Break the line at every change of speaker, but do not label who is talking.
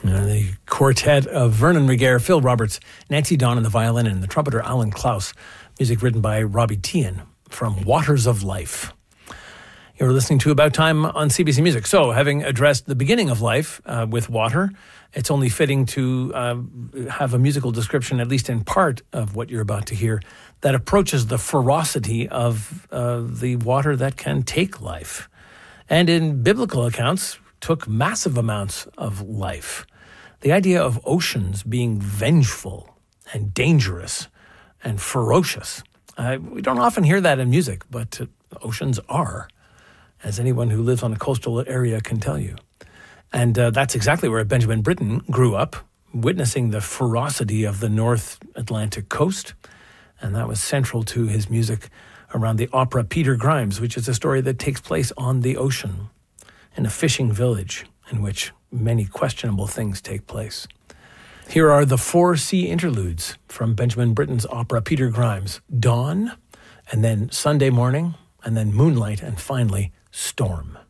The quartet of Vernon Regehr, Phil Roberts, Nancy Don on the violin, and the trumpeter Alan Klaus. Music written by Robbie Tian from Waters of Life. You're listening to About Time on CBC Music. So, having addressed the beginning of life with water, it's only fitting to have a musical description, at least in part of what you're about to hear, that approaches the ferocity of the water that can take life. And in biblical accounts, took massive amounts of life. The idea of oceans being vengeful and dangerous and ferocious. We don't often hear that in music, but oceans are, as anyone who lives on a coastal area can tell you. And that's exactly where Benjamin Britten grew up, witnessing the ferocity of the North Atlantic coast. And that was central to his music around the opera Peter Grimes, which is a story that takes place on the ocean in a fishing village in which many questionable things take place. Here are the 4 sea interludes from Benjamin Britten's opera Peter Grimes: Dawn, and then Sunday Morning, and then Moonlight, and finally Storm.